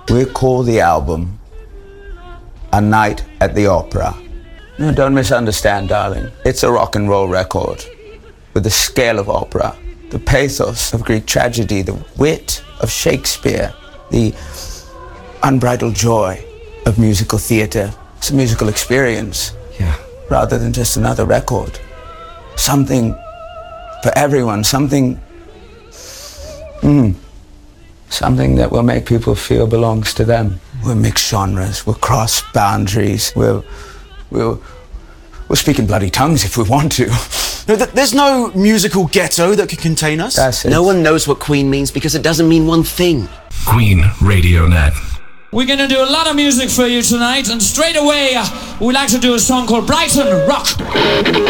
We call the album A Night at the Opera. No, don't misunderstand, darling. It's a rock and roll record with the scale of opera, the pathos of Greek tragedy, the wit of Shakespeare, the unbridled joy of musical theater. It's a musical experience, rather than just another record. Something for everyone, something that will make people feel belongs to them. We'll mix genres, we'll cross boundaries, we'll speak in bloody tongues if we want to. No, there's no musical ghetto that could contain us. That's it. No one knows what Queen means because it doesn't mean one thing. Queen Radio Net. We're going to do a lot of music for you tonight, and straight away we'd like to do a song called Brighton Rock.